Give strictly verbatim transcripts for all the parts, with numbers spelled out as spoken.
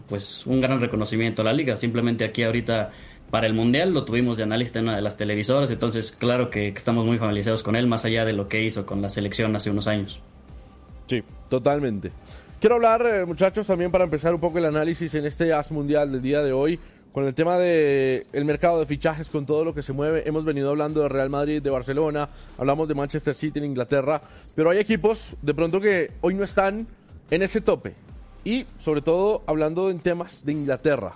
pues un gran reconocimiento a la liga. Simplemente aquí ahorita para el Mundial lo tuvimos de analista en una de las televisoras, entonces claro que, que estamos muy familiarizados con él, más allá de lo que hizo con la selección hace unos años. Sí, totalmente. Quiero hablar, eh, muchachos, también para empezar un poco el análisis en este As Mundial del día de hoy, con el tema del el mercado de fichajes, con todo lo que se mueve. Hemos venido hablando de Real Madrid, de Barcelona, hablamos de Manchester City en Inglaterra, pero hay equipos de pronto que hoy no están en ese tope. Y sobre todo hablando en temas de Inglaterra.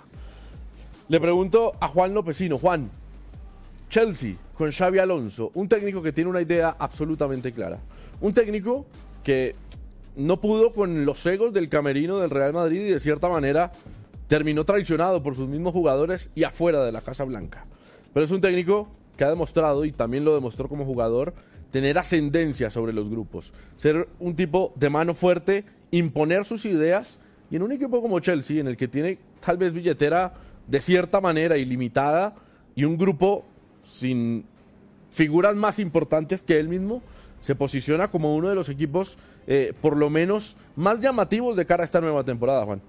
Le pregunto a Juan Lopecino. Juan, Chelsea con Xabi Alonso, un técnico que tiene una idea absolutamente clara. Un técnico que no pudo con los egos del camerino del Real Madrid y de cierta manera terminó traicionado por sus mismos jugadores y afuera de la Casa Blanca. Pero es un técnico que ha demostrado, y también lo demostró como jugador, tener ascendencia sobre los grupos. Ser un tipo de mano fuerte, imponer sus ideas, y en un equipo como Chelsea, en el que tiene tal vez billetera de cierta manera ilimitada y un grupo sin figuras más importantes que él mismo, se posiciona como uno de los equipos eh, por lo menos más llamativos de cara a esta nueva temporada, Juan.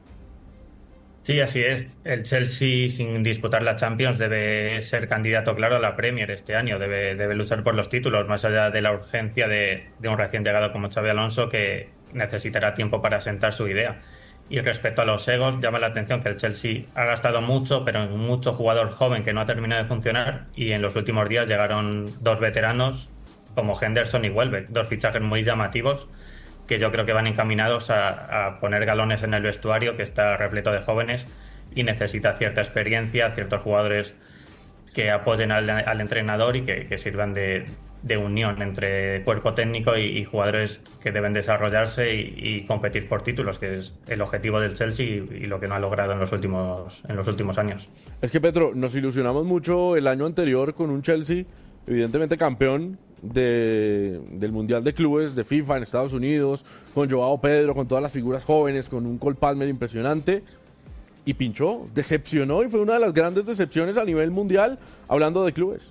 Sí, así es. El Chelsea, sin disputar la Champions, debe ser candidato claro a la Premier este año. Debe, debe luchar por los títulos, más allá de la urgencia de, de un recién llegado como Xabi Alonso, que necesitará tiempo para asentar su idea. Y respecto a los egos, llama la atención que el Chelsea ha gastado mucho, pero en mucho jugador joven que no ha terminado de funcionar. Y en los últimos días llegaron dos veteranos como Henderson y Welbeck, dos fichajes muy llamativos, que yo creo que van encaminados a, a poner galones en el vestuario, que está repleto de jóvenes y necesita cierta experiencia, ciertos jugadores que apoyen al, al entrenador y que, que sirvan de, de unión entre cuerpo técnico y, y jugadores que deben desarrollarse y, y competir por títulos, que es el objetivo del Chelsea y, y lo que no ha logrado en los últimos, en los últimos años. Es que, Petro, nos ilusionamos mucho el año anterior con un Chelsea, evidentemente campeón De, del Mundial de Clubes de FIFA en Estados Unidos, con Joao Pedro, con todas las figuras jóvenes, con un Cole Palmer impresionante, y pinchó, decepcionó y fue una de las grandes decepciones a nivel mundial, hablando de clubes.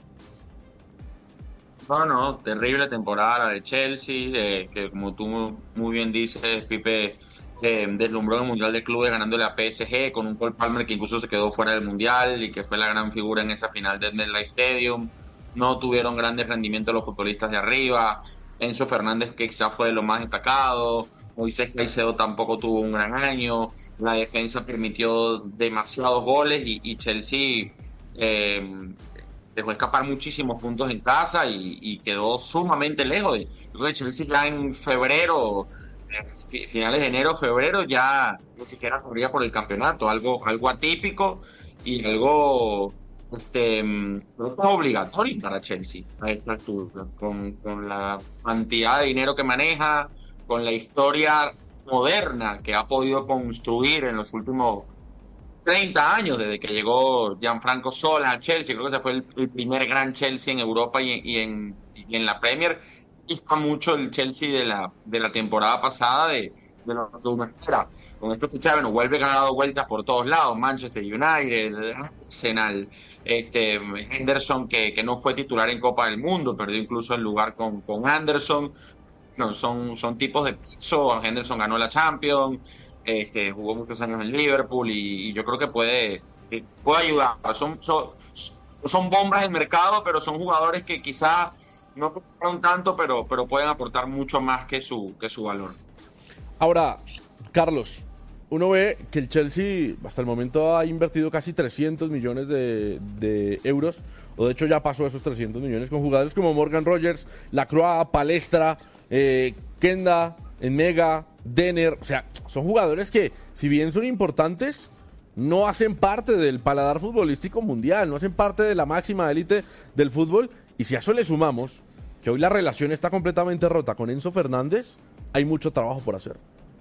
No, no, terrible temporada la de Chelsea, eh, que como tú muy bien dices, Pipe, eh, deslumbró en el Mundial de Clubes ganándole a P S G con un Cole Palmer que incluso se quedó fuera del Mundial y que fue la gran figura en esa final del MetLife Stadium. No tuvieron grandes rendimientos los futbolistas de arriba. Enzo Fernández, que quizás fue de lo más destacado. Moisés Caicedo tampoco tuvo un gran año. La defensa permitió demasiados goles y, y Chelsea eh, dejó escapar muchísimos puntos en casa y, y quedó sumamente lejos. De, yo creo que Chelsea ya en febrero, eh, finales de enero, febrero, ya ni siquiera corría por el campeonato. Algo, algo atípico y algo... Este, obligatorio para Chelsea a esta altura, con, con la cantidad de dinero que maneja, con la historia moderna que ha podido construir en los últimos treinta años, desde que llegó Gianfranco Zola a Chelsea. Creo que ese fue el, el primer gran Chelsea en Europa y, y, en, y en la Premier. Y está mucho el Chelsea de la, de la temporada pasada, de, de lo que uno espera. Con estos fichajes, bueno, vuelve a dar vueltas por todos lados, Manchester United, Arsenal, este, Henderson, que, que no fue titular en Copa del Mundo, perdió incluso el lugar con, con Anderson. No, son, son tipos de peso. Henderson ganó la Champions, este, jugó muchos años en Liverpool y, y yo creo que puede, que puede ayudar. Son, son, son bombas del mercado, pero son jugadores que quizás no costaron tanto, pero, pero pueden aportar mucho más que su, que su valor. Ahora, Carlos, uno ve que el Chelsea hasta el momento ha invertido casi trescientos millones de, de euros, o de hecho ya pasó esos trescientos millones con jugadores como Morgan Rogers, Lacroix, Palestra, eh, Kenda, Mega, Denner. O sea, son jugadores que, si bien son importantes, no hacen parte del paladar futbolístico mundial, no hacen parte de la máxima élite del fútbol. Y si a eso le sumamos que hoy la relación está completamente rota con Enzo Fernández, hay mucho trabajo por hacer.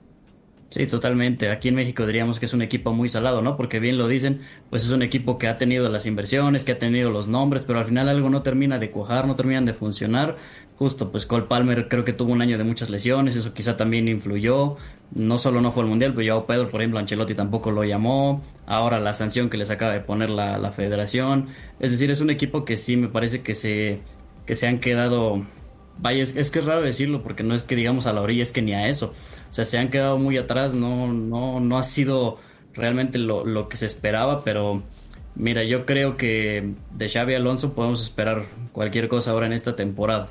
Sí, totalmente. Aquí en México diríamos que es un equipo muy salado, ¿no? Porque bien lo dicen, pues es un equipo que ha tenido las inversiones, que ha tenido los nombres, pero al final algo no termina de cuajar, no terminan de funcionar. Justo, pues Cole Palmer creo que tuvo un año de muchas lesiones, eso quizá también influyó. No solo no fue al Mundial, pero Joao Pedro, por ejemplo, Ancelotti tampoco lo llamó. Ahora la sanción que les acaba de poner la, la federación. Es decir, es un equipo que sí me parece que se, que se han quedado... Vaya, es, es que es raro decirlo porque no es que digamos a la orilla, es que ni a eso. O sea, se han quedado muy atrás, no, no, no ha sido realmente lo, lo que se esperaba, pero mira, yo creo que de Xabi Alonso podemos esperar cualquier cosa ahora en esta temporada.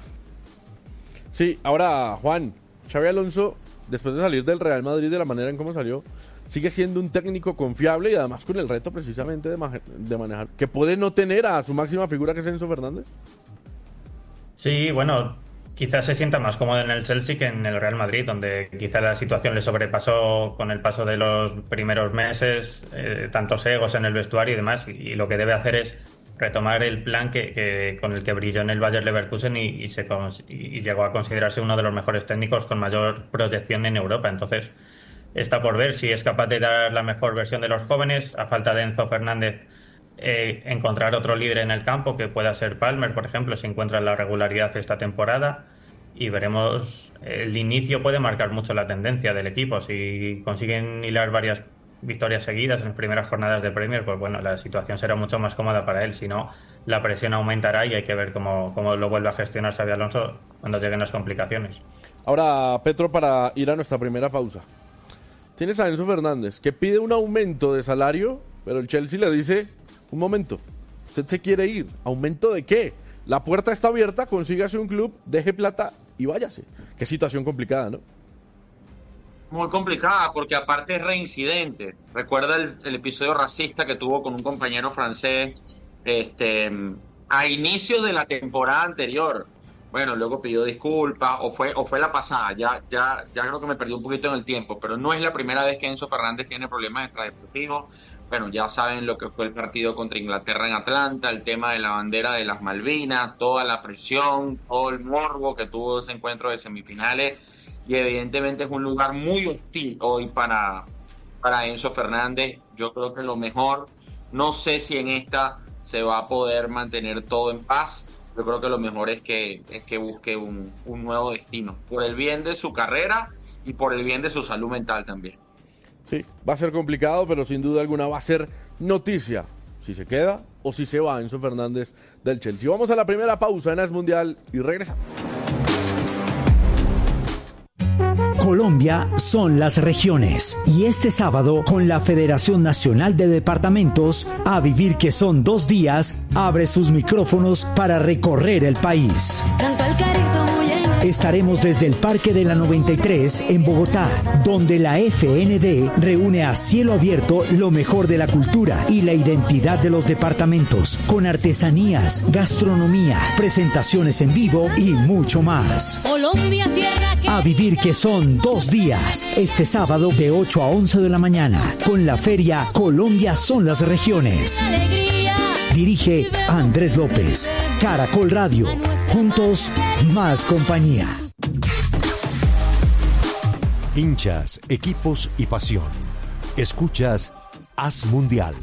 Sí, ahora Juan, Xabi Alonso, después de salir del Real Madrid de la manera en cómo salió, sigue siendo un técnico confiable y además con el reto precisamente de, ma- de manejar, que puede no tener a su máxima figura que es Enzo Fernández. Sí, bueno, quizás se sienta más cómodo en el Chelsea que en el Real Madrid, donde quizá la situación le sobrepasó con el paso de los primeros meses, eh, tantos egos en el vestuario y demás, y, y lo que debe hacer es retomar el plan que, que con el que brilló en el Bayer Leverkusen y, y, se, cons- y llegó a considerarse uno de los mejores técnicos con mayor proyección en Europa. Entonces, está por ver si es capaz de dar la mejor versión de los jóvenes, a falta de Enzo Fernández. Eh, encontrar otro líder en el campo que pueda ser Palmer, por ejemplo, si encuentra la regularidad esta temporada, y veremos. El inicio puede marcar mucho la tendencia del equipo. Si consiguen hilar varias victorias seguidas en las primeras jornadas de Premier, pues bueno, la situación será mucho más cómoda para él. Si no, la presión aumentará y hay que ver cómo, cómo lo vuelve a gestionar Xabi Alonso cuando lleguen las complicaciones. Ahora, Petro, para ir a nuestra primera pausa. Tienes a Enzo Fernández, que pide un aumento de salario, pero el Chelsea le dice, un momento, usted se quiere ir, ¿aumento de qué? La puerta está abierta, consígase un club, deje plata y váyase. Qué situación complicada, ¿no? Muy complicada, porque aparte es reincidente. Recuerda el, el episodio racista que tuvo con un compañero francés este, a inicios de la temporada anterior. Bueno, luego pidió disculpas, o fue o fue la pasada, ya, ya, ya creo que me perdí un poquito en el tiempo, pero no es la primera vez que Enzo Fernández tiene problemas extradeportivos. Bueno, ya saben lo que fue el partido contra Inglaterra en Atlanta, el tema de la bandera de las Malvinas, toda la presión, todo el morbo que tuvo ese encuentro de semifinales, y evidentemente es un lugar muy hostil hoy para, para Enzo Fernández. Yo creo que lo mejor, no sé si en esta se va a poder mantener todo en paz. Yo creo que lo mejor es que, es que busque un, un nuevo destino, por el bien de su carrera y por el bien de su salud mental también. Sí, va a ser complicado, pero sin duda alguna va a ser noticia si se queda o si se va Enzo Fernández del Chelsea. Vamos a la primera pausa en AS Mundial y regresamos. Colombia son las regiones. Y este sábado, con la Federación Nacional de Departamentos, A Vivir que son dos días, abre sus micrófonos para recorrer el país. Estaremos desde el Parque de la noventa y tres en Bogotá, donde la F N D reúne a cielo abierto lo mejor de la cultura y la identidad de los departamentos, con artesanías, gastronomía, presentaciones en vivo y mucho más. Colombia, tierra que... A Vivir que son dos días, este sábado de ocho a once de la mañana, con la feria Colombia son las regiones. Dirige Andrés López. Caracol Radio. Juntos, más compañía. Hinchas, equipos y pasión. Escuchas AS Mundial.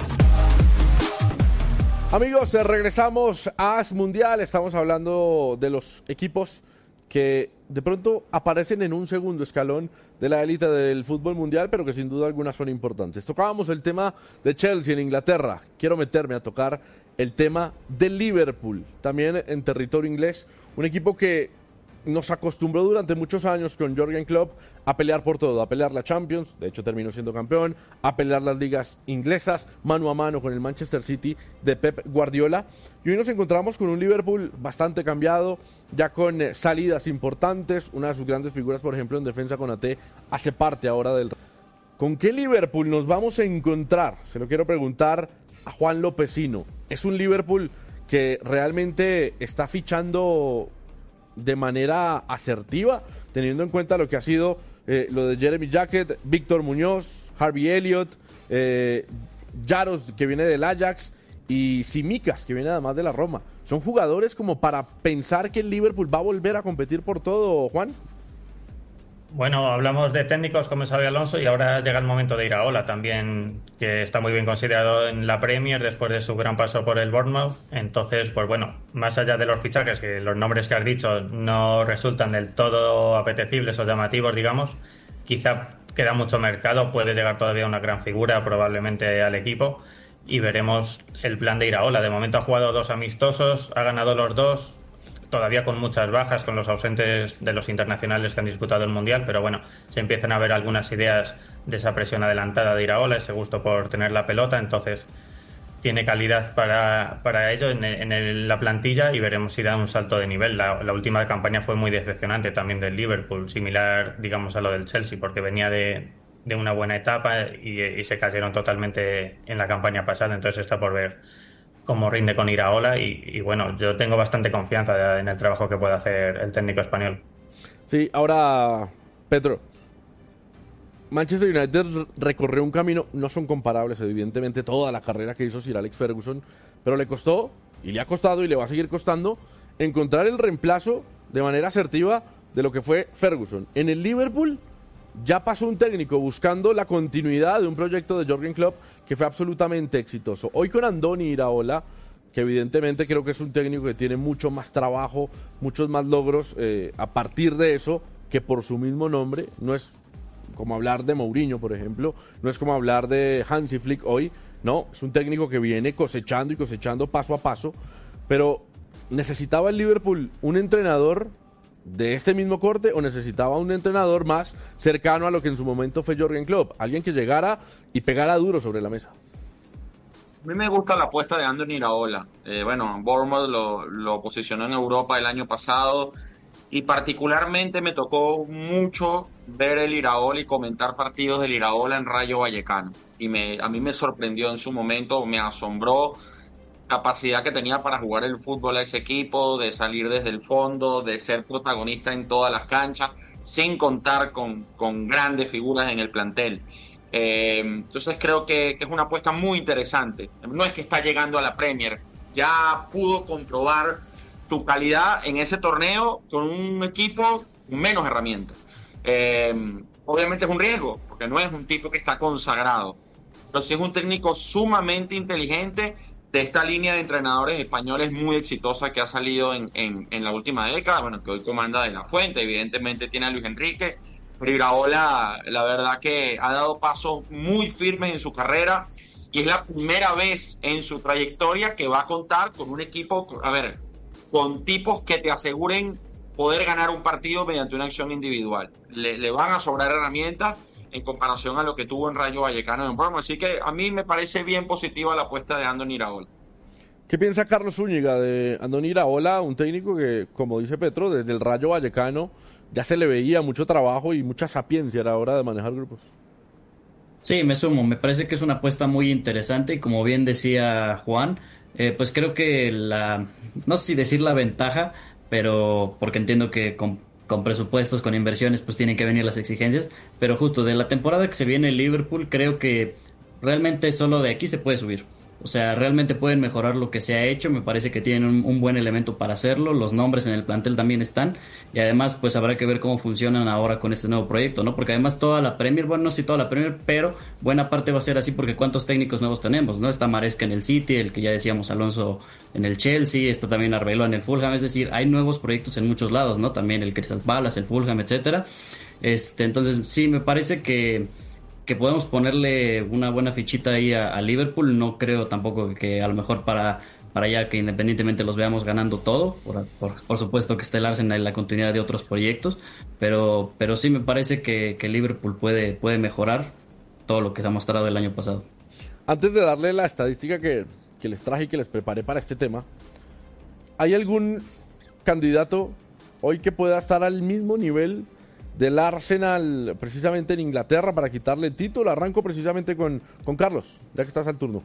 Amigos, regresamos a AS Mundial. Estamos hablando de los equipos que de pronto aparecen en un segundo escalón de la élite del fútbol mundial, pero que sin duda alguna son importantes. Tocábamos el tema de Chelsea en Inglaterra. Quiero meterme a tocar el tema de Liverpool, también en territorio inglés. Un equipo que nos acostumbró durante muchos años con Jürgen Klopp a pelear por todo, a pelear la Champions, de hecho terminó siendo campeón, a pelear las ligas inglesas, mano a mano con el Manchester City de Pep Guardiola. Y hoy nos encontramos con un Liverpool bastante cambiado, ya con eh, salidas importantes. Una de sus grandes figuras, por ejemplo, en defensa con A T, hace parte ahora del... ¿Con qué Liverpool nos vamos a encontrar? Se lo quiero preguntar a Juan Lopezino. Es un Liverpool que realmente está fichando de manera asertiva, teniendo en cuenta lo que ha sido eh, lo de Jeremy Jacket, Víctor Muñoz, Harvey Elliott, eh, Jaros, que viene del Ajax, y Tsimikas, que viene además de la Roma. ¿Son jugadores como para pensar que el Liverpool va a volver a competir por todo, Juan? Bueno, hablamos de técnicos como Xabi Alonso y ahora llega el momento de Iraola también, que está muy bien considerado en la Premier después de su gran paso por el Bournemouth. Entonces, pues bueno, más allá de los fichajes, que los nombres que has dicho no resultan del todo apetecibles o llamativos, digamos, quizá queda mucho mercado, puede llegar todavía una gran figura probablemente al equipo y veremos el plan de Iraola. De momento ha jugado dos amistosos, ha ganado los dos, todavía con muchas bajas, con los ausentes de los internacionales que han disputado el Mundial, pero bueno, se empiezan a ver algunas ideas de esa presión adelantada de Iraola, ese gusto por tener la pelota, entonces tiene calidad para, para ello en, en el, la plantilla y veremos si da un salto de nivel. La, la última campaña fue muy decepcionante también del Liverpool, similar, digamos, a lo del Chelsea, porque venía de, de una buena etapa y, y se cayeron totalmente en la campaña pasada, entonces está por ver cómo rinde con Iraola y, y bueno, yo tengo bastante confianza en el trabajo que puede hacer el técnico español. Sí, ahora, Pedro, Manchester United recorrió un camino, no son comparables evidentemente toda la carrera que hizo Sir Alex Ferguson, pero le costó, y le ha costado y le va a seguir costando, encontrar el reemplazo de manera asertiva de lo que fue Ferguson. En el Liverpool ya pasó un técnico buscando la continuidad de un proyecto de Jürgen Klopp que fue absolutamente exitoso. Hoy con Andoni Iraola, que evidentemente creo que es un técnico que tiene mucho más trabajo, muchos más logros eh, a partir de eso, que por su mismo nombre. No es como hablar de Mourinho, por ejemplo, no es como hablar de Hansi Flick hoy, no, es un técnico que viene cosechando y cosechando paso a paso, pero ¿necesitaba el Liverpool un entrenador de este mismo corte o necesitaba un entrenador más cercano a lo que en su momento fue Jürgen Klopp? Alguien que llegara y pegara duro sobre la mesa. A mí me gusta la apuesta de Andoni Iraola. Eh, bueno, Bournemouth lo, lo posicionó en Europa el año pasado y particularmente me tocó mucho ver el Iraola y comentar partidos del Iraola en Rayo Vallecano. Y me, a mí me sorprendió en su momento, me asombró capacidad que tenía para jugar el fútbol a ese equipo, de salir desde el fondo, de ser protagonista en todas las canchas, sin contar con, con grandes figuras en el plantel. Eh, entonces creo que, que es una apuesta muy interesante. No es que está llegando a la Premier, ya pudo comprobar tu calidad en ese torneo con un equipo con menos herramientas. Eh, obviamente es un riesgo, porque no es un tipo que está consagrado, pero sí es un técnico sumamente inteligente de esta línea de entrenadores españoles muy exitosa que ha salido en, en, en la última década, bueno, que hoy comanda De La Fuente, evidentemente tiene a Luis Enrique, pero Iraola, la verdad que ha dado pasos muy firmes en su carrera y es la primera vez en su trayectoria que va a contar con un equipo, a ver, con tipos que te aseguren poder ganar un partido mediante una acción individual. Le, le van a sobrar herramientas en comparación a lo que tuvo en Rayo Vallecano en Bournemouth. Así que a mí me parece bien positiva la apuesta de Andoni Iraola. ¿Qué piensa Carlos Zúñiga de Andoni Iraola, un técnico que, como dice Petro, desde el Rayo Vallecano ya se le veía mucho trabajo y mucha sapiencia a la hora de manejar grupos? Sí, me sumo. Me parece que es una apuesta muy interesante y como bien decía Juan, eh, pues creo que la, no sé si decir la ventaja, pero porque entiendo que con, con presupuestos, con inversiones, pues tienen que venir las exigencias, pero justo de la temporada que se viene el Liverpool, creo que realmente solo de aquí se puede subir. O sea, realmente pueden mejorar lo que se ha hecho. Me parece que tienen un, un buen elemento para hacerlo. Los nombres en el plantel también están. Y además, pues habrá que ver cómo funcionan ahora con este nuevo proyecto, ¿no? Porque además toda la Premier, bueno, no sé si toda la Premier, pero buena parte va a ser así porque cuántos técnicos nuevos tenemos, ¿no? Está Maresca en el City, el que ya decíamos Alonso en el Chelsea, está también Arbeloa en el Fulham. Es decir, hay nuevos proyectos en muchos lados, ¿no? También el Crystal Palace, el Fulham, etcétera. Este, entonces, sí, me parece que... que podemos ponerle una buena fichita ahí a, a Liverpool. No creo tampoco que a lo mejor para, para allá que independientemente los veamos ganando todo, por, por, por supuesto que está el Arsenal y la continuidad de otros proyectos, pero, pero sí me parece que, que Liverpool puede, puede mejorar todo lo que se ha mostrado el año pasado. Antes de darle la estadística que, que les traje y que les preparé para este tema, ¿hay algún candidato hoy que pueda estar al mismo nivel del Arsenal precisamente en Inglaterra para quitarle el título? Arranco precisamente con, con Carlos, ya que estás al turno.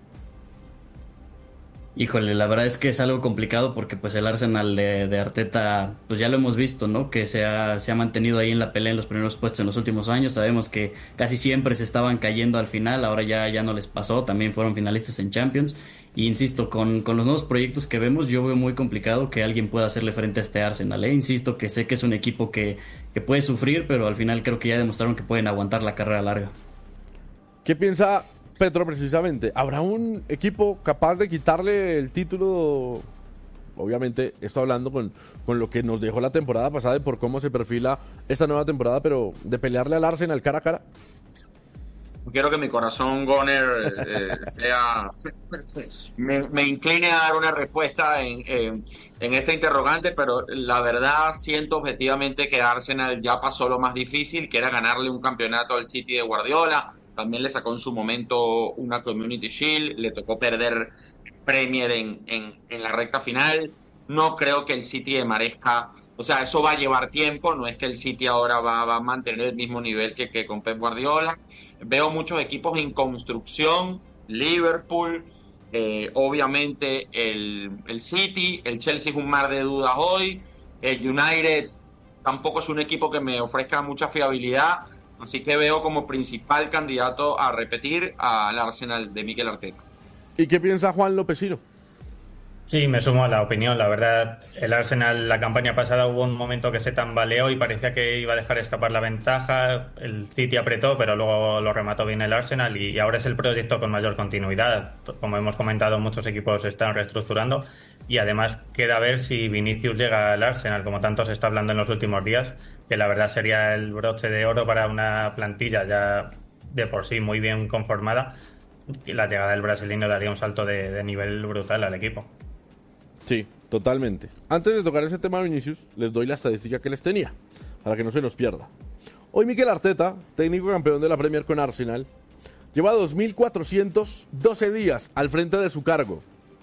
Híjole, la verdad es que es algo complicado porque pues el Arsenal de, de Arteta, pues ya lo hemos visto, ¿no? Que se ha, se ha mantenido ahí en la pelea en los primeros puestos en los últimos años. Sabemos que casi siempre se estaban cayendo al final, ahora ya, ya no les pasó, también fueron finalistas en Champions. Y insisto, con, con los nuevos proyectos que vemos, yo veo muy complicado que alguien pueda hacerle frente a este Arsenal, ¿eh? Insisto que sé que es un equipo que, que puede sufrir, pero al final creo que ya demostraron que pueden aguantar la carrera larga. ¿Qué piensa Petro precisamente? ¿Habrá un equipo capaz de quitarle el título? Obviamente, esto hablando con, con lo que nos dejó la temporada pasada y por cómo se perfila esta nueva temporada, pero de pelearle al Arsenal cara a cara. quiero que mi corazón goner eh, sea me, me incline a dar una respuesta en, en, en este interrogante, pero la verdad siento objetivamente que Arsenal ya pasó lo más difícil, que era ganarle un campeonato al City de Guardiola. También le sacó en su momento una Community Shield, le tocó perder Premier en, en, en la recta final. No creo que el City de Maresca, o sea, eso va a llevar tiempo, no es que el City ahora va, va a mantener el mismo nivel que, que con Pep Guardiola. Veo muchos equipos en construcción, Liverpool, eh, obviamente el, el City, el Chelsea es un mar de dudas hoy, el United tampoco es un equipo que me ofrezca mucha fiabilidad, así que veo como principal candidato a repetir al Arsenal de Mikel Arteta. ¿Y qué piensa Juan Lopesino? Sí, me sumo a la opinión. La verdad, el Arsenal, la campaña pasada hubo un momento que se tambaleó y parecía que iba a dejar escapar la ventaja. El City apretó, pero luego lo remató bien el Arsenal y ahora es el proyecto con mayor continuidad. Como hemos comentado, muchos equipos se están reestructurando y además queda ver si Vinicius llega al Arsenal, como tanto se está hablando en los últimos días, que la verdad sería el broche de oro para una plantilla ya de por sí muy bien conformada. Y la llegada del brasileño daría un salto de, de nivel brutal al equipo. Sí, totalmente. Antes de tocar ese tema de Vinicius, les doy la estadística que les tenía, para que no se nos pierda. Hoy Mikel Arteta, técnico campeón de la Premier con Arsenal, lleva dos mil cuatrocientos doce días al frente de su cargo.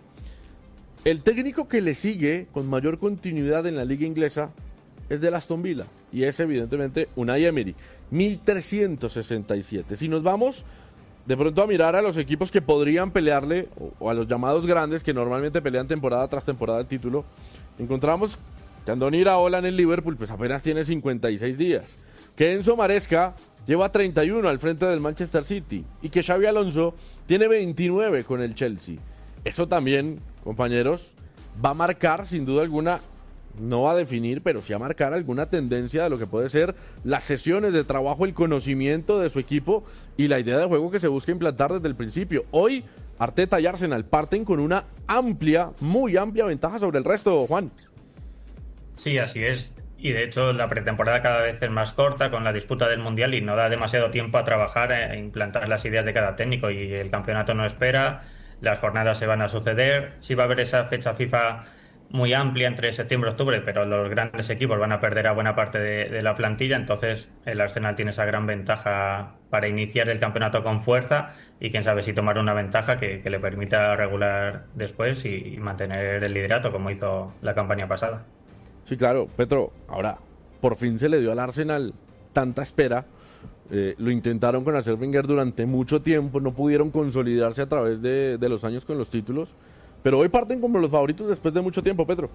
El técnico que le sigue con mayor continuidad en la liga inglesa es del Aston Villa, y es evidentemente Unai Emery, mil trescientos sesenta y siete. Si nos vamos de pronto a mirar a los equipos que podrían pelearle, o, o a los llamados grandes que normalmente pelean temporada tras temporada el título, encontramos que Andoni Iraola en el Liverpool pues apenas tiene cincuenta y seis días, que Enzo Maresca lleva treinta y uno al frente del Manchester City y que Xabi Alonso tiene veintinueve con el Chelsea. Eso también, compañeros, va a marcar sin duda alguna, no va a definir, pero sí a marcar alguna tendencia de lo que puede ser las sesiones de trabajo, el conocimiento de su equipo y la idea de juego que se busca implantar desde el principio. Hoy, Arteta y Arsenal parten con una amplia, muy amplia ventaja sobre el resto, Juan. Sí, así es. Y de hecho la pretemporada cada vez es más corta con la disputa del Mundial y no da demasiado tiempo a trabajar e implantar las ideas de cada técnico y el campeonato no espera, las jornadas se van a suceder, sí va a haber esa fecha FIFA muy amplia entre septiembre y octubre, pero los grandes equipos van a perder a buena parte de, de la plantilla, entonces el Arsenal tiene esa gran ventaja para iniciar el campeonato con fuerza y quién sabe si tomar una ventaja que, que le permita regular después y, y mantener el liderato como hizo la campaña pasada. Sí, claro, Petro, ahora por fin se le dio al Arsenal tanta espera, eh, lo intentaron con Arsène Wenger durante mucho tiempo, no pudieron consolidarse a través de, de los años con los títulos. Pero hoy parten como los favoritos después de mucho tiempo, Petro.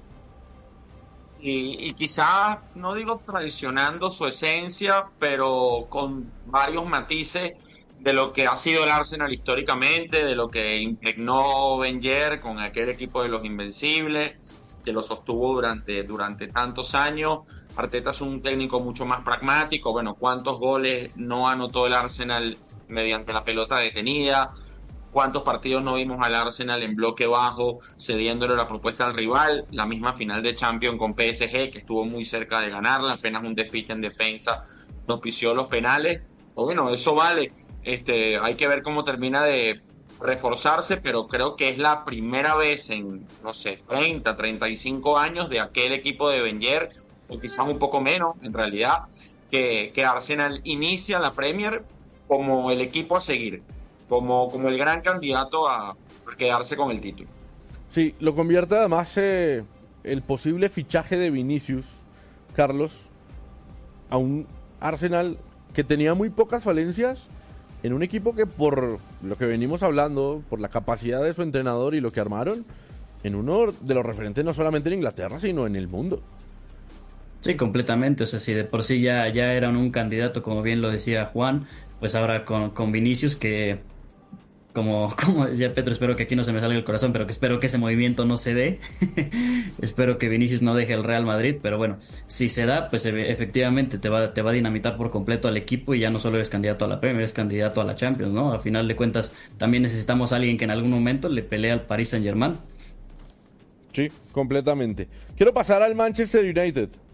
Y, y quizás, no digo traicionando su esencia, pero con varios matices de lo que ha sido el Arsenal históricamente, de lo que impregnó Wenger con aquel equipo de los Invencibles, que lo sostuvo durante, durante tantos años. Arteta es un técnico mucho más pragmático. Bueno, ¿cuántos goles no anotó el Arsenal mediante la pelota detenida? ¿Cuántos partidos no vimos al Arsenal en bloque bajo, cediéndole la propuesta al rival? La misma final de Champions con P S G, que estuvo muy cerca de ganarla, apenas un despiste en defensa, no pisió los penales. O bueno, eso vale. Este, hay que ver cómo termina de reforzarse, pero creo que es la primera vez en, no sé, treinta, treinta y cinco años de aquel equipo de Wenger, o quizás un poco menos, en realidad, que, que Arsenal inicia la Premier como el equipo a seguir. Como, como el gran candidato a quedarse con el título. Sí, lo convierte además eh, el posible fichaje de Vinicius, Carlos, a un Arsenal que tenía muy pocas falencias en un equipo que, por lo que venimos hablando, por la capacidad de su entrenador y lo que armaron, en uno de los referentes no solamente en Inglaterra, sino en el mundo. Sí, completamente. O sea, si de por sí ya, ya eran un candidato, como bien lo decía Juan, pues ahora con, con Vinicius, que como, como decía Petro, espero que aquí no se me salga el corazón, pero que espero que ese movimiento no se dé. Espero que Vinicius no deje el Real Madrid, pero bueno, si se da, pues efectivamente te va, te va a dinamitar por completo al equipo y ya no solo eres candidato a la Premier, eres candidato a la Champions, ¿no? Al final de cuentas, también necesitamos a alguien que en algún momento le pelee al Paris Saint-Germain. Sí, completamente. Quiero pasar al Manchester United.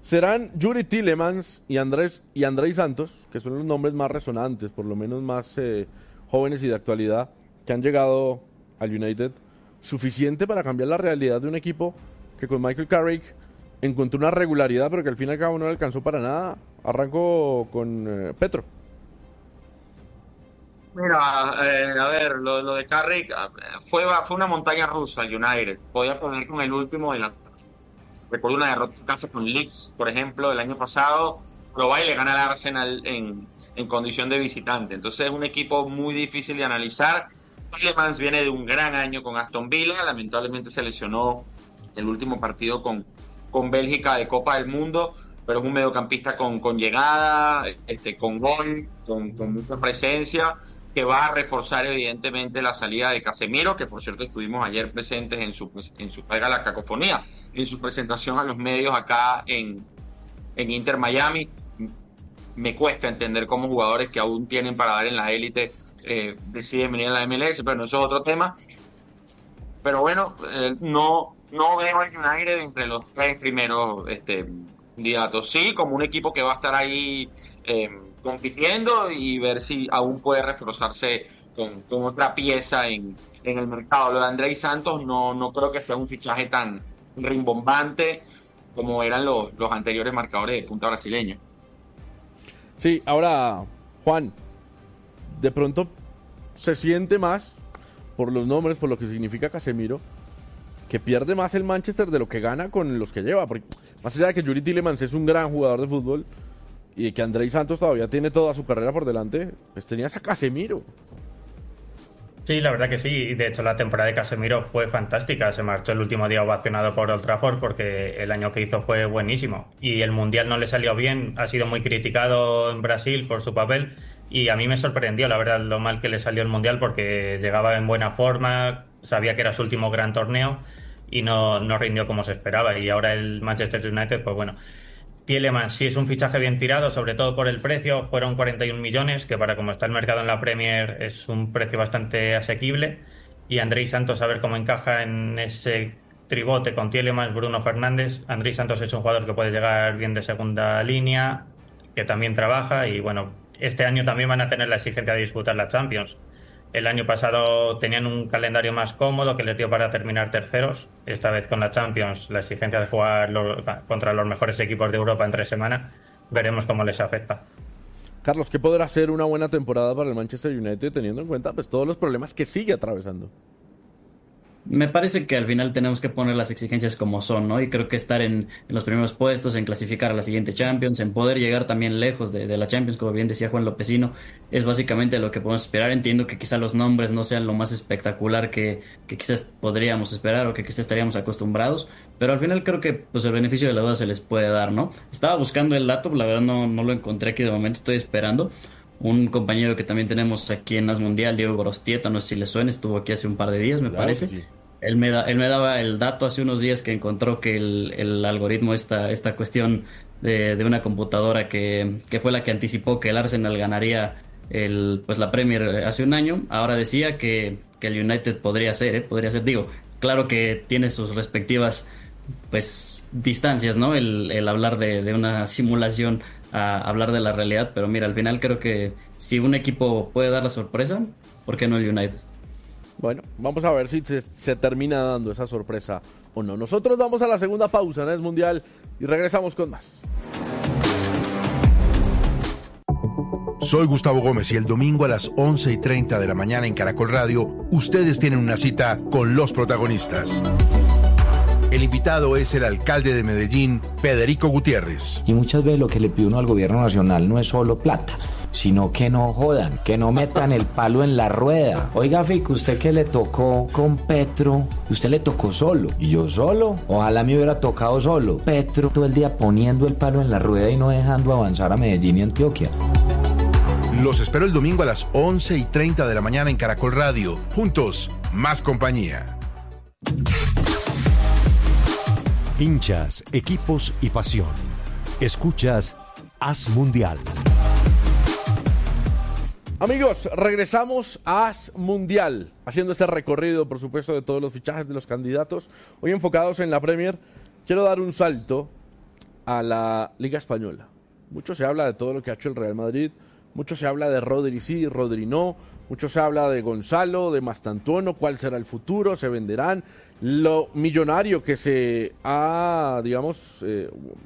serán Yuri Tielemans y Andrés y Andrei Santos, que son los nombres más resonantes, por lo menos más eh, jóvenes y de actualidad, que han llegado al United, suficiente para cambiar la realidad de un equipo que con Michael Carrick encontró una regularidad, pero que al fin y al cabo no le alcanzó para nada. Arrancó con eh, Petro. Mira, eh, a ver, lo, lo de Carrick fue, fue una montaña rusa el United. Podía poner con el último de la... Recuerdo una derrota en casa con Leeds, por ejemplo, del año pasado. Pero va y le gana al Arsenal en, en condición de visitante. Entonces es un equipo muy difícil de analizar. Tielemans viene de un gran año con Aston Villa. Lamentablemente se lesionó el último partido con, con Bélgica de Copa del Mundo. Pero es un mediocampista con, con llegada, este, con gol, con, con mucha presencia, que va a reforzar evidentemente la salida de Casemiro, que por cierto estuvimos ayer presentes en su, en su pega la cacofonía, en su presentación a los medios acá en, en Inter Miami. Me cuesta entender cómo jugadores que aún tienen para dar en la élite eh, deciden venir a la M L S, pero no, eso es otro tema. Pero bueno, eh, no, no veo al United entre los tres primeros este, candidatos. Sí, como un equipo que va a estar ahí eh, compitiendo y ver si aún puede reforzarse con, con otra pieza en, en el mercado. Lo de Andrei Santos no, no creo que sea un fichaje tan rimbombante como eran los, los anteriores marcadores de punta brasileña. Sí, ahora, Juan, de pronto se siente más por los nombres, por lo que significa Casemiro, que pierde más el Manchester de lo que gana con los que lleva. Porque más allá de que Yuri Tielemans es un gran jugador de fútbol y de que Andrei Santos todavía tiene toda su carrera por delante, pues tenías a Casemiro. Sí, la verdad que sí, y de hecho la temporada de Casemiro fue fantástica, se marchó el último día ovacionado por Old Trafford porque el año que hizo fue buenísimo y el Mundial no le salió bien, ha sido muy criticado en Brasil por su papel y a mí me sorprendió la verdad lo mal que le salió el Mundial porque llegaba en buena forma, sabía que era su último gran torneo y no, no rindió como se esperaba y ahora el Manchester United, pues bueno... Tielemans sí es un fichaje bien tirado, sobre todo por el precio, fueron cuarenta y un millones, que para como está el mercado en la Premier es un precio bastante asequible, y Andrei Santos a ver cómo encaja en ese tribote con Tielemans, Bruno Fernández. Andrei Santos es un jugador que puede llegar bien de segunda línea, que también trabaja, y bueno, este año también van a tener la exigencia de disputar la Champions. El año pasado tenían un calendario más cómodo que les dio para terminar terceros. Esta vez con la Champions, la exigencia de jugar lo, contra los mejores equipos de Europa en tres semanas, veremos cómo les afecta. Carlos, ¿qué podrá ser una buena temporada para el Manchester United teniendo en cuenta pues todos los problemas que sigue atravesando? Me parece que al final tenemos que poner las exigencias como son, ¿no? Y creo que estar en, en los primeros puestos, en clasificar a la siguiente Champions, en poder llegar también lejos de, de la Champions, como bien decía Juan Lopezino, es básicamente lo que podemos esperar. Entiendo que quizá los nombres no sean lo más espectacular que, que quizás podríamos esperar o que quizás estaríamos acostumbrados, pero al final creo que pues el beneficio de la duda se les puede dar, ¿no? Estaba buscando el dato, la verdad no, no lo encontré aquí de momento, estoy esperando. Un compañero que también tenemos aquí en As Mundial, Diego Gorostieta, no sé si le suena, estuvo aquí hace un par de días, me Claro, parece. sí. Él me, da, él me daba el dato hace unos días que encontró que el, el algoritmo, esta, esta cuestión de, de una computadora que, que fue la que anticipó que el Arsenal ganaría el, pues la Premier hace un año, ahora decía que, que el United podría ser, ¿eh? podría ser, digo, claro que tiene sus respectivas pues distancias, ¿no? El, el hablar de, de una simulación a hablar de la realidad, pero mira, al final creo que si un equipo puede dar la sorpresa, ¿por qué no el United? Bueno, vamos a ver si se, se termina dando esa sorpresa o no. Nosotros vamos a la segunda pausa en el Mundial y regresamos con más. Soy Gustavo Gómez y el domingo a las once y treinta de la mañana en Caracol Radio, ustedes tienen una cita con los protagonistas. El invitado es el alcalde de Medellín, Federico Gutiérrez. Y muchas veces lo que le pide uno al gobierno nacional no es solo plata, sino que no jodan, que no metan el palo en la rueda. Oiga, Fico, usted que le tocó con Petro, usted le tocó solo. ¿Y yo solo? Ojalá me hubiera tocado solo. Petro todo el día poniendo el palo en la rueda y no dejando avanzar a Medellín y Antioquia. Los espero el domingo a las once y treinta de la mañana en Caracol Radio. Juntos, más compañía. Hinchas, equipos y pasión. Escuchas As Mundial. Amigos, regresamos a As Mundial, haciendo este recorrido, por supuesto, de todos los fichajes de los candidatos. Hoy enfocados en la Premier, quiero dar un salto a la Liga Española. Mucho se habla de todo lo que ha hecho el Real Madrid, mucho se habla de Rodri sí, Rodri no, mucho se habla de Gonzalo, de Mastantuono, cuál será el futuro, se venderán, lo millonario que se ha, digamos, eh,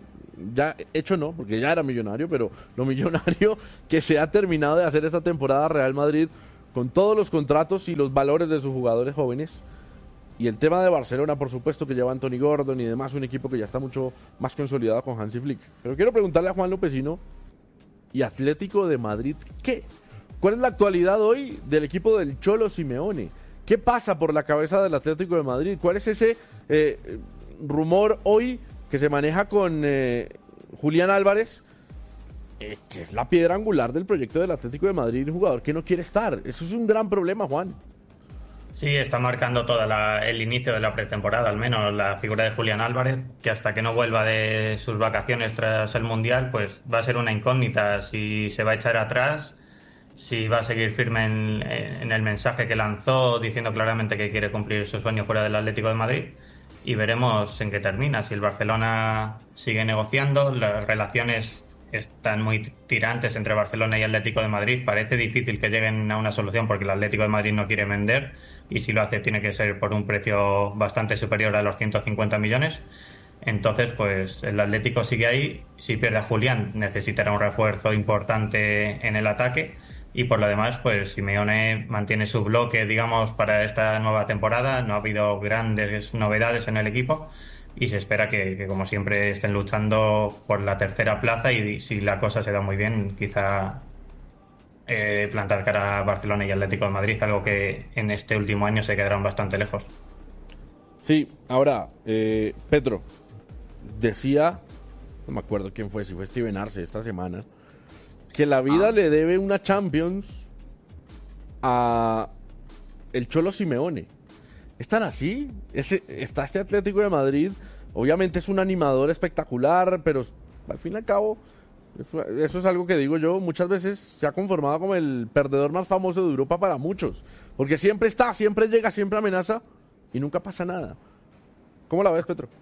ya hecho no, porque ya era millonario, pero lo millonario que se ha terminado de hacer esta temporada Real Madrid con todos los contratos y los valores de sus jugadores jóvenes. Y el tema de Barcelona, por supuesto, que lleva Anthony Gordon y demás, un equipo que ya está mucho más consolidado con Hansi Flick. Pero quiero preguntarle a Juan Lopezino, ¿y Atlético de Madrid qué? ¿Cuál es la actualidad hoy del equipo del Cholo Simeone? ¿Qué pasa por la cabeza del Atlético de Madrid? ¿Cuál es ese eh, rumor hoy que se maneja con eh, Julián Álvarez, eh, que es la piedra angular del proyecto del Atlético de Madrid, un jugador que no quiere estar? Eso es un gran problema, Juan. Sí, está marcando todo el inicio de la pretemporada, al menos la figura de Julián Álvarez, que hasta que no vuelva de sus vacaciones tras el Mundial, pues va a ser una incógnita si se va a echar atrás, si va a seguir firme en, en el mensaje que lanzó diciendo claramente que quiere cumplir su sueño fuera del Atlético de Madrid, y veremos en qué termina. Si el Barcelona sigue negociando, las relaciones están muy tirantes entre Barcelona y Atlético de Madrid, parece difícil que lleguen a una solución porque el Atlético de Madrid no quiere vender, y si lo hace tiene que ser por un precio bastante superior a los ciento cincuenta millones. Entonces, pues el Atlético sigue ahí. Si pierde a Julián, necesitará un refuerzo importante en el ataque, y por lo demás, pues Simeone mantiene su bloque, digamos, para esta nueva temporada. No ha habido grandes novedades en el equipo y se espera que, que como siempre, estén luchando por la tercera plaza, y si la cosa se da muy bien, quizá eh, plantar cara a Barcelona y Atlético de Madrid, algo que en este último año se quedaron bastante lejos. Sí, ahora, eh, Pedro, decía, no me acuerdo quién fue, si fue Steven Arce esta semana, que la vida ah. le debe una Champions a el Cholo Simeone. ¿Es tan así? Ese, está este Atlético de Madrid, obviamente es un animador espectacular, pero al fin y al cabo, eso es algo que digo yo, muchas veces se ha conformado como el perdedor más famoso de Europa para muchos, porque siempre está, siempre llega, siempre amenaza y nunca pasa nada. ¿Cómo la ves, Petro?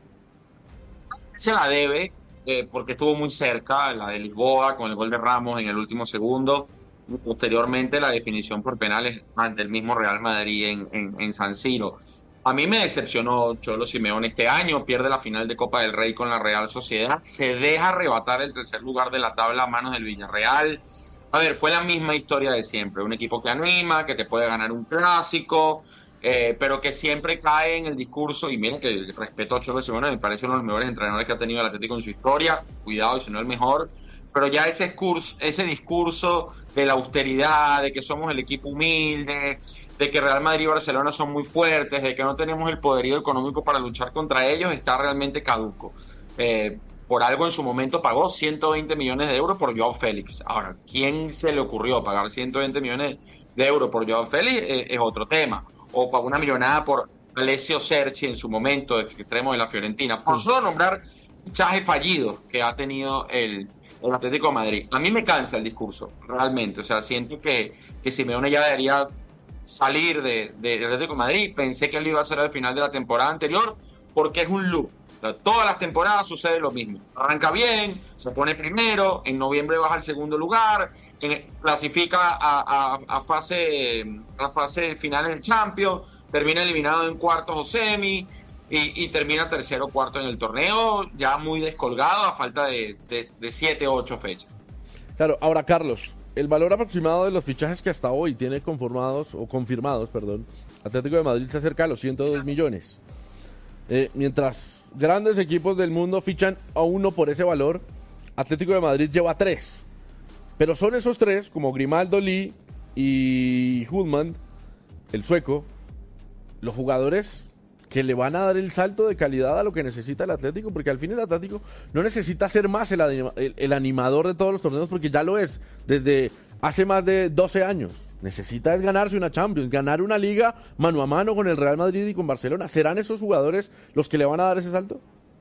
Se la debe, eh, porque estuvo muy cerca, la de Lisboa, con el gol de Ramos en el último segundo. Posteriormente la definición por penales ante el mismo Real Madrid en, en, en San Siro. A mí me decepcionó Cholo Simeone este año, pierde la final de Copa del Rey con la Real Sociedad, se deja arrebatar el tercer lugar de la tabla a manos del Villarreal. A ver, fue la misma historia de siempre, un equipo que anima, que te puede ganar un clásico, eh, pero que siempre cae en el discurso, y miren que el respeto a Cholo Simeone, me parece uno de los mejores entrenadores que ha tenido el Atlético en su historia, cuidado, si no el mejor, pero ya ese discurso, ese discurso de la austeridad, de que somos el equipo humilde, de que Real Madrid y Barcelona son muy fuertes, de que no tenemos el poderío económico para luchar contra ellos, está realmente caduco. Eh, por algo en su momento pagó ciento veinte millones de euros por Joao Félix. Ahora, ¿quién se le ocurrió pagar ciento veinte millones de euros por Joao Félix? Eh, es otro tema. O pagó una millonada por Alessio Cerci en su momento, de extremo de la Fiorentina. Por solo nombrar fichajes fallidos que ha tenido el... el Atlético de Madrid. A mí me cansa el discurso, realmente. O sea, siento que, que Simeone ya debería salir de, de, de Atlético de Madrid. Pensé que él iba a hacer al final de la temporada anterior, porque es un loop. O sea, todas las temporadas sucede lo mismo. Arranca bien, se pone primero, en noviembre baja al segundo lugar, en, clasifica a, a, a, fase, a fase final en el Champions, termina eliminado en cuartos o semi, Y, y termina tercero o cuarto en el torneo, ya muy descolgado a falta de, de, de siete o ocho fechas. Claro, ahora Carlos, el valor aproximado de los fichajes que hasta hoy tiene conformados o confirmados, perdón, Atlético de Madrid se acerca a los ciento dos millones. Eh, mientras grandes equipos del mundo fichan a uno por ese valor, Atlético de Madrid lleva tres. Pero son esos tres, como Grimaldo, Lee y Hudman, el sueco, los jugadores que le van a dar el salto de calidad a lo que necesita el Atlético, porque al fin el Atlético no necesita ser más el, anima, el, el animador de todos los torneos, porque ya lo es desde hace más de doce años. Necesita es ganarse una Champions, ganar una liga mano a mano con el Real Madrid y con Barcelona. ¿Serán esos jugadores los que le van a dar ese salto?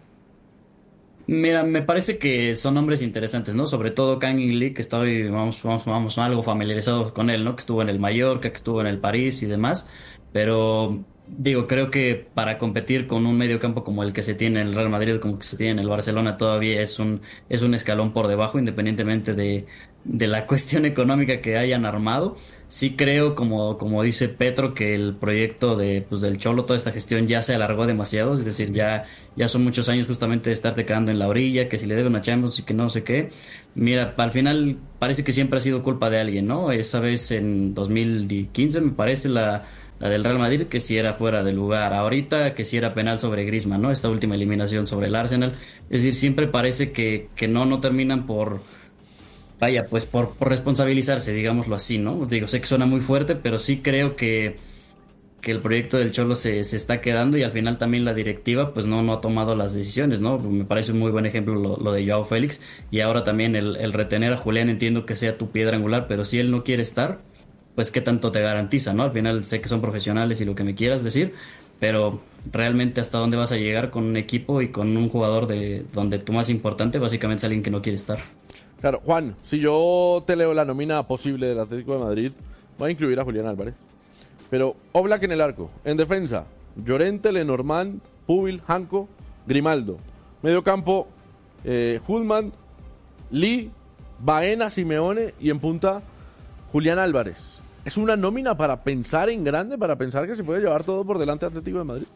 Mira, me parece que son nombres interesantes, ¿no? Sobre todo Kang In Lee, que estoy, vamos, vamos, vamos, algo familiarizado con él, ¿no? Que estuvo en el Mallorca, que estuvo en el París y demás, pero Digo, creo que para competir con un medio campo como el que se tiene en el Real Madrid, como que se tiene en el Barcelona, todavía es un, es un escalón por debajo, independientemente de, de la cuestión económica que hayan armado. Sí creo, como, como dice Petro, que el proyecto de, pues, del Cholo, toda esta gestión ya se alargó demasiado, es decir, ya, ya son muchos años justamente de estarte quedando en la orilla, que si le deben a Champions y que no sé qué. Mira, al final parece que siempre ha sido culpa de alguien, ¿no? Esa vez en dos mil quince me parece la La del Real Madrid, que si era fuera de lugar. Ahorita, que si era penal sobre Griezmann, ¿no? Esta última eliminación sobre el Arsenal. Es decir, siempre parece que, que no, no terminan por... Vaya, pues por, por responsabilizarse, digámoslo así, ¿no? Digo, sé que suena muy fuerte, pero sí creo que, que el proyecto del Cholo se, se está quedando y al final también la directiva, pues no, no ha tomado las decisiones, ¿no? Me parece un muy buen ejemplo lo, lo de Joao Félix. Y ahora también el, el retener a Julián, entiendo que sea tu piedra angular, pero si él no quiere estar, pues qué tanto te garantiza, ¿no? Al final sé que son profesionales y lo que me quieras decir, pero realmente hasta dónde vas a llegar con un equipo y con un jugador de donde tu más importante básicamente es alguien que no quiere estar. Claro, Juan, si yo te leo la nómina posible del Atlético de Madrid, voy a incluir a Julián Álvarez, pero Oblak en el arco, en defensa, Llorente, Lenormand, Pubil, Janko, Grimaldo, medio campo, eh, Hudman, Lee, Baena, Simeone y en punta Julián Álvarez. ¿Es una nómina para pensar en grande, para pensar que se puede llevar todo por delante Atlético de Madrid?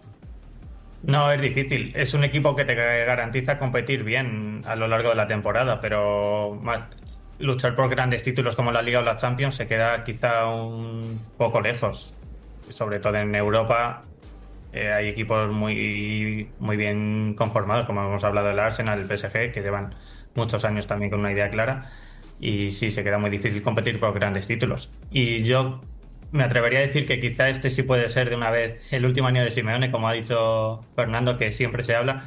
No, es difícil. Es un equipo que te garantiza competir bien a lo largo de la temporada, pero más, luchar por grandes títulos como la Liga o la Champions se queda quizá un poco lejos. Sobre todo en Europa eh, hay equipos muy, muy bien conformados, como hemos hablado del Arsenal, el P S G, que llevan muchos años también con una idea clara. Y sí, se queda muy difícil competir por grandes títulos. Y yo me atrevería a decir que quizá este sí puede ser de una vez el último año de Simeone, como ha dicho Fernando, que siempre se habla.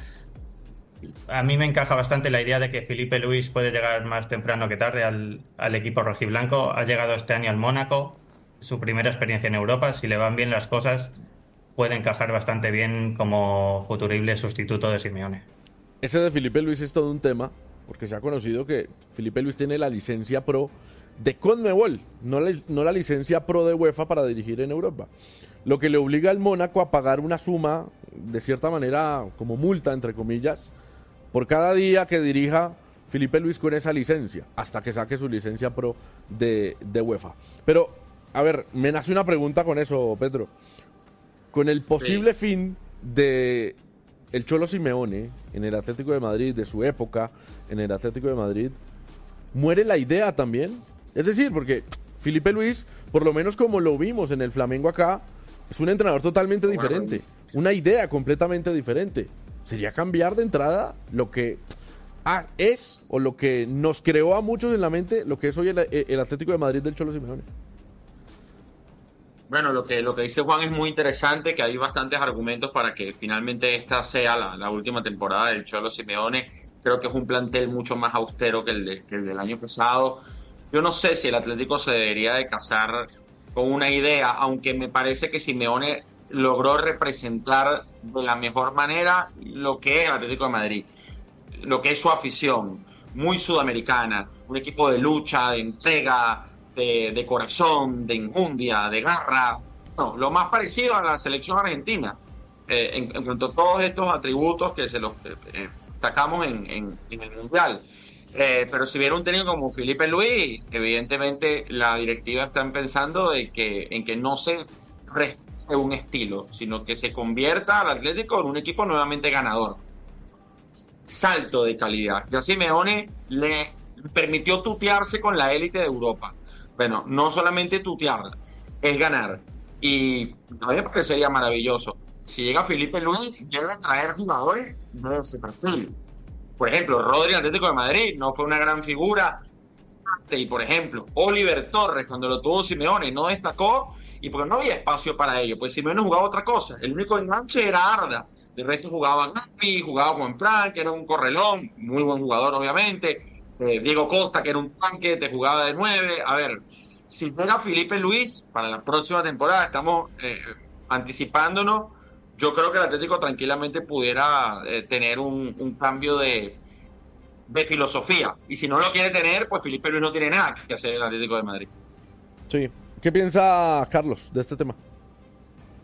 A mí me encaja bastante la idea de que Filipe Luis puede llegar más temprano que tarde al, al equipo rojiblanco. Ha llegado este año al Mónaco, su primera experiencia en Europa. Si le van bien las cosas, puede encajar bastante bien como futurible sustituto de Simeone. Ese de Filipe Luis es todo un tema, porque se ha conocido que Filipe Luis tiene la licencia pro de Conmebol, no la, no la licencia pro de UEFA para dirigir en Europa. Lo que le obliga al Mónaco a pagar una suma, de cierta manera, como multa, entre comillas, por cada día que dirija Filipe Luis con esa licencia, hasta que saque su licencia pro de, de UEFA. Pero, a ver, me nace una pregunta con eso, Pedro. Con el posible sí. fin de el Cholo Simeone en el Atlético de Madrid, de su época en el Atlético de Madrid, ¿muere la idea también? Es decir, porque Filipe Luis, por lo menos como lo vimos en el Flamengo acá, es un entrenador totalmente diferente, una idea completamente diferente. Sería cambiar de entrada lo que ah, es, o lo que nos creó a muchos en la mente, lo que es hoy el, el Atlético de Madrid del Cholo Simeone. Bueno, lo que, lo que dice Juan es muy interesante, que hay bastantes argumentos para que finalmente esta sea la, la última temporada del Cholo Simeone. Creo que es un plantel mucho más austero que el, de, que el del año pasado. Yo no sé si el Atlético se debería de casar con una idea, aunque me parece que Simeone logró representar de la mejor manera lo que es el Atlético de Madrid, lo que es su afición, muy sudamericana, un equipo de lucha, de entrega, De, de corazón, de enjundia, de garra, no, lo más parecido a la selección argentina, eh, en, en cuanto a todos estos atributos que se los eh, destacamos en, en, en el Mundial. Eh, pero si viene un técnico como Filipe Luis, evidentemente la directiva está pensando de que, en que no se respete un estilo, sino que se convierta al Atlético en un equipo nuevamente ganador. Salto de calidad. Ya Simeone le permitió tutearse con la élite de Europa. Bueno, no solamente tutearla, es ganar. Y a mí me parecería maravilloso. Si llega Filipe Luis, debe traer jugadores de ese perfil. Por ejemplo, Rodri, Atlético de Madrid, no fue una gran figura. Y por ejemplo, Oliver Torres, cuando lo tuvo Simeone, no destacó y porque no había espacio para ello. Pues Simeone jugaba otra cosa. El único enganche era Arda. De resto jugaba Gavi, jugaba Juan Fran, que era un correlón, muy buen jugador obviamente. Eh, Diego Costa, que era un tanque, te jugaba de nueve. A ver, si llega Filipe Luis para la próxima temporada, estamos eh, anticipándonos. Yo creo que el Atlético tranquilamente pudiera eh, tener un, un cambio de, de filosofía. Y si no lo quiere tener, pues Filipe Luis no tiene nada que hacer en el Atlético de Madrid. Sí. ¿Qué piensa Carlos de este tema?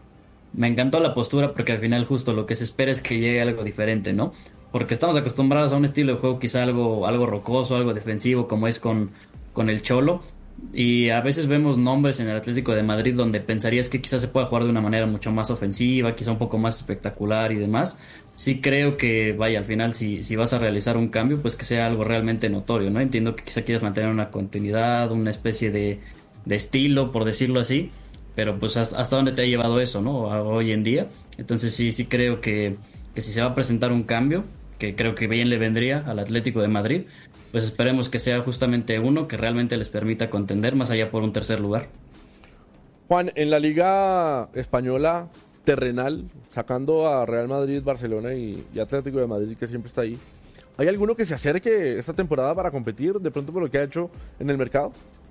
Me encantó la postura porque al final justo lo que se espera es que llegue algo diferente, ¿no? Porque estamos acostumbrados a un estilo de juego quizá algo, algo rocoso, algo defensivo, como es con, con el Cholo. Y a veces vemos nombres en el Atlético de Madrid donde pensarías que quizás se pueda jugar de una manera mucho más ofensiva, quizá un poco más espectacular y demás. Sí creo que, vaya, al final si, si vas a realizar un cambio, pues que sea algo realmente notorio, ¿no? Entiendo que quizá quieras mantener una continuidad, una especie de, de estilo, por decirlo así, pero pues hasta, hasta dónde te ha llevado eso, ¿no? A, hoy en día. Entonces sí, sí creo que, que si se va a presentar un cambio, que creo que bien le vendría al Atlético de Madrid, pues esperemos que sea justamente uno que realmente les permita contender más allá por un tercer lugar. Juan, en la Liga Española terrenal, sacando a Real Madrid, Barcelona y, y Atlético de Madrid, que siempre está ahí, ¿hay alguno que se acerque esta temporada para competir de pronto por lo que ha hecho en el mercado?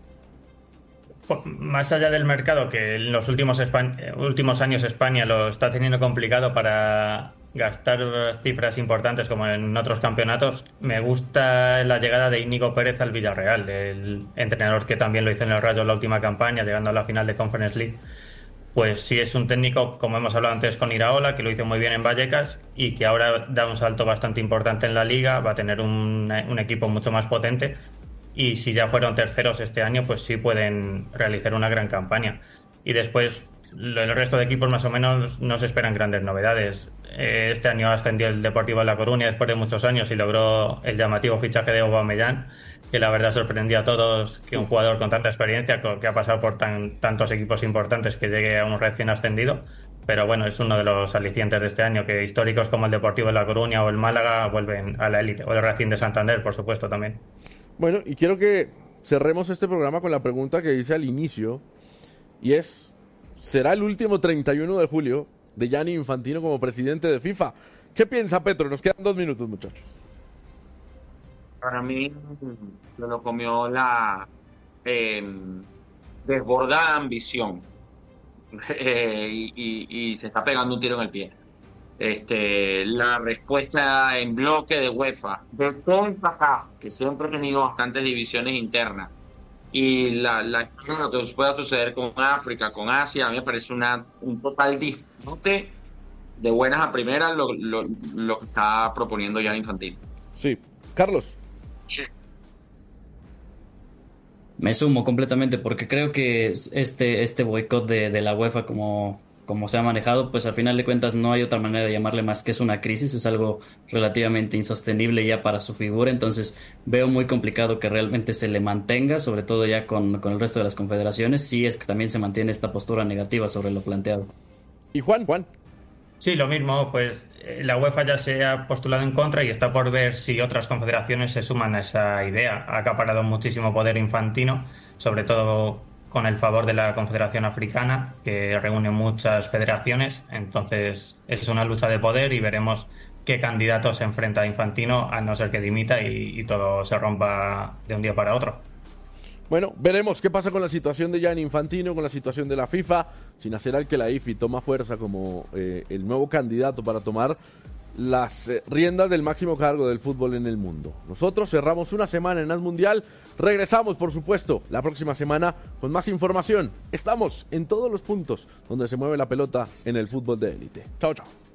Más allá del mercado, que en los últimos, Espa- últimos años España lo está teniendo complicado para gastar cifras importantes como en otros campeonatos, me gusta la llegada de Íñigo Pérez al Villarreal, el entrenador que también lo hizo en el Rayo en la última campaña, llegando a la final de Conference League. Pues sí, es un técnico, como hemos hablado antes con Iraola, que lo hizo muy bien en Vallecas y que ahora da un salto bastante importante en la Liga, va a tener un, un equipo mucho más potente. Y si ya fueron terceros este año, pues sí pueden realizar una gran campaña. Y después, el resto de equipos más o menos no se esperan grandes novedades. Este año ascendió el Deportivo de La Coruña después de muchos años y logró el llamativo fichaje de Aubameyang, que la verdad sorprendió a todos que un jugador con tanta experiencia, que ha pasado por tan, tantos equipos importantes, que llegue a un recién ascendido. Pero bueno, es uno de los alicientes de este año, que históricos como el Deportivo de La Coruña o el Málaga vuelven a la élite, o el Racing de Santander, por supuesto, también. Bueno, y quiero que cerremos este programa con la pregunta que hice al inicio, y es, ¿será el último treinta y uno de julio de Gianni Infantino como presidente de FIFA? ¿Qué piensa Petro? Nos quedan dos minutos, muchachos. Para mí, se lo comió la eh, desbordada ambición eh, y, y, y se está pegando un tiro en el pie. Este, la respuesta en bloque de UEFA, de todo el acá, que siempre ha tenido bastantes divisiones internas, y la, la lo que pueda suceder con África, con Asia, a mí me parece una, un total disfrute de buenas a primeras lo, lo, lo que está proponiendo Gianni Infantino. Sí, Carlos. Sí. Me sumo completamente porque creo que este, este boicot de, de la UEFA como... como se ha manejado, pues al final de cuentas no hay otra manera de llamarle más que es una crisis, es algo relativamente insostenible ya para su figura, entonces veo muy complicado que realmente se le mantenga, sobre todo ya con, con el resto de las confederaciones, si es que también se mantiene esta postura negativa sobre lo planteado. ¿Y Juan? Juan. Sí, lo mismo, pues la UEFA ya se ha postulado en contra y está por ver si otras confederaciones se suman a esa idea. Ha acaparado muchísimo poder Infantino, sobre todo con el favor de la Confederación Africana, que reúne muchas federaciones. Entonces es una lucha de poder y veremos qué candidato se enfrenta a Infantino, a no ser que dimita y, y todo se rompa de un día para otro. Bueno, veremos qué pasa con la situación de Gianni Infantino, con la situación de la FIFA, sin hacer al que la I F I toma fuerza como eh, el nuevo candidato para tomar las eh, riendas del máximo cargo del fútbol en el mundo. Nosotros cerramos una semana en As Mundial, regresamos por supuesto la próxima semana con más información. Estamos en todos los puntos donde se mueve la pelota en el fútbol de élite. Chao, chao.